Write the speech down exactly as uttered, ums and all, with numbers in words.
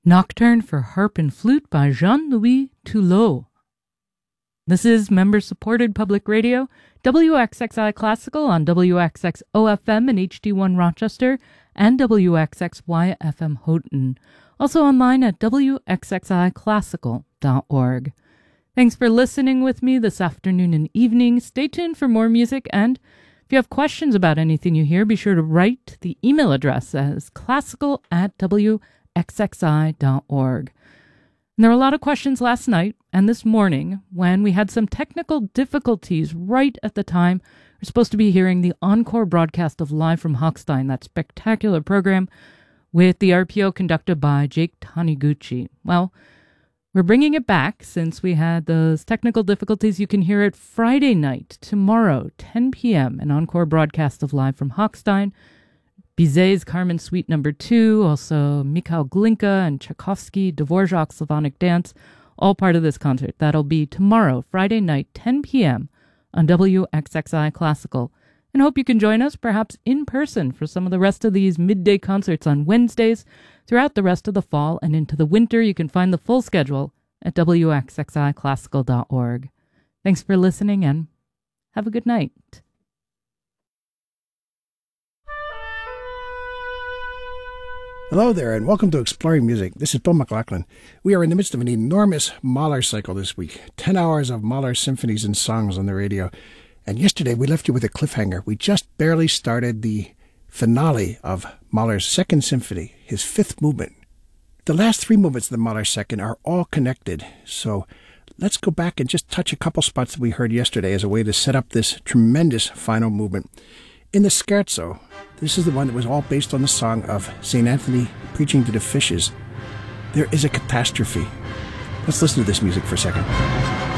Nocturne for Harp and Flute by Jean-Louis Toulot. This is member-supported public radio, W X X I Classical on W X X O F M and H D one Rochester and W X X Y F M Houghton. Also online at W X X I classical dot org. Thanks for listening with me this afternoon and evening. Stay tuned for more music, and if you have questions about anything you hear, be sure to write the email address as classical at W X X I dot org. And there were a lot of questions last night and this morning when we had some technical difficulties right at the time we're supposed to be hearing the encore broadcast of Live from Hochstein, that spectacular program with the R P O conducted by Jake Taniguchi. Well, we're bringing it back since we had those technical difficulties. You can hear it Friday night, tomorrow, ten p.m., an encore broadcast of Live from Hochstein. Bizet's Carmen Suite Number Two, also Mikhail Glinka and Tchaikovsky, Dvorak's Slavonic Dance, all part of this concert. That'll be tomorrow, Friday night, ten p.m. on W X X I Classical. And hope you can join us, perhaps in person, for some of the rest of these midday concerts on Wednesdays throughout the rest of the fall and into the winter. You can find the full schedule at W X X I classical dot org. Thanks for listening and have a good night. Hello there, and welcome to Exploring Music. This is Bill McLaughlin. We are in the midst of an enormous Mahler cycle this week. Ten hours of Mahler symphonies and songs on the radio. And yesterday we left you with a cliffhanger. We just barely started the finale of Mahler's Second Symphony, his fifth movement. The last three movements of the Mahler Second are all connected. So let's go back and just touch a couple spots that we heard yesterday as a way to set up this tremendous final movement. In the Scherzo, this is the one that was all based on the song of Saint Anthony preaching to the fishes. There is a catastrophe. Let's listen to this music for a second.